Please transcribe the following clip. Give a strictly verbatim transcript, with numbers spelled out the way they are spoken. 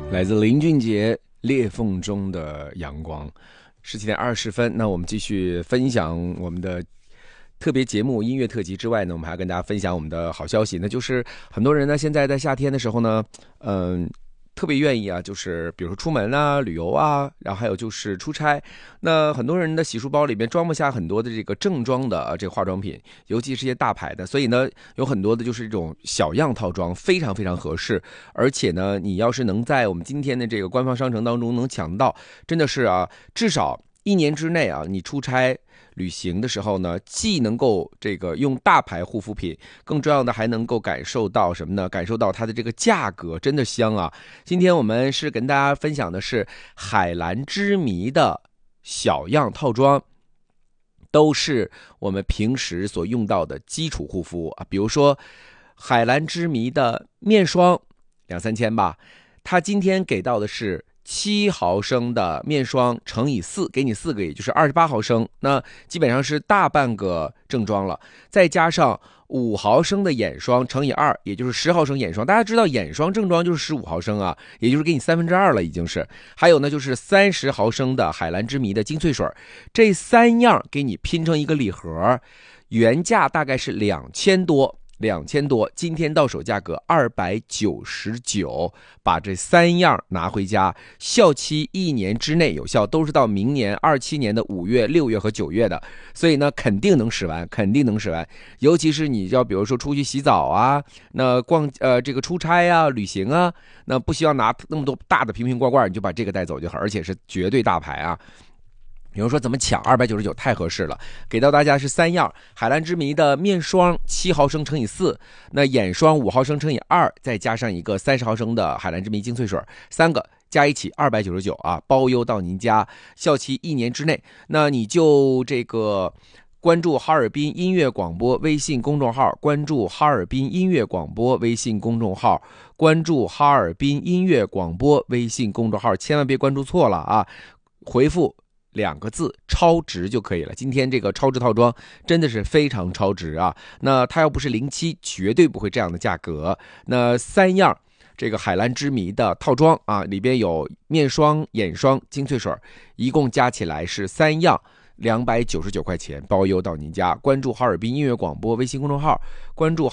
来自林俊杰《裂缝中的阳光》。十七点二十分，那我们继续分享我们的特别节目音乐特辑之外呢，我们还要跟大家分享我们的好消息，那就是很多人呢现在在夏天的时候呢，嗯。特别愿意啊，就是比如说出门啊、旅游啊，然后还有就是出差。那很多人的洗漱包里面装不下很多的这个正装的、啊、这个化妆品，尤其是一些大牌的，所以呢，有很多的就是这种小样套装，非常非常合适。而且呢，你要是能在我们今天的这个官方商城当中能抢到，真的是啊，至少一年之内啊，你出差旅行的时候呢，既能够这个用大牌护肤品，更重要的还能够感受到什么呢？感受到它的这个价格真的香啊！今天我们是跟大家分享的是海蓝之谜的小样套装，都是我们平时所用到的基础护肤啊，比如说海蓝之谜的面霜，两三千吧，它今天给到的是七毫升的面霜乘以四，给你四个，也就是二十八毫升，那基本上是大半个正装了。再加上五毫升的眼霜乘以二，也就是十毫升眼霜。大家知道眼霜正装就是十五毫升啊，也就是给你三分之二了，已经是。还有呢，就是三十毫升的海蓝之谜的精粹水，这三样给你拼成一个礼盒，原价大概是两千多。两千多，今天到手价格二百九十九，把这三样拿回家，效期一年之内有效，都是到明年二七年的五月、六月和九月的，所以呢，肯定能使完，肯定能使完。尤其是你要比如说出去洗澡啊，那逛呃这个出差啊、旅行啊，那不需要拿那么多大的瓶瓶罐罐，你就把这个带走就好，而且是绝对大牌啊。比如说怎么抢二百九十九太合适了，给到大家是三样：海蓝之谜的面霜七毫升乘以四，那眼霜五毫升乘以二，再加上一个三十毫升的海蓝之谜精粹水，三个加一起二百九十九啊，包邮到您家，效期一年之内。那你就这个关注哈尔滨音乐广播微信公众号，关注哈尔滨音乐广播微信公众号，关注哈尔滨音乐广播微信公众号，千万别关注错了啊！回复两个字超值就可以了。今天这个超值套装真的是非常超值啊！那它要不是零七，绝对不会这样的价格。那三样这个海蓝之谜的套装啊，里边有面霜、眼霜、精粹水，一共加起来是三样，两百九十九块钱，包邮到您家。关注哈尔滨音乐广播微信公众号，关注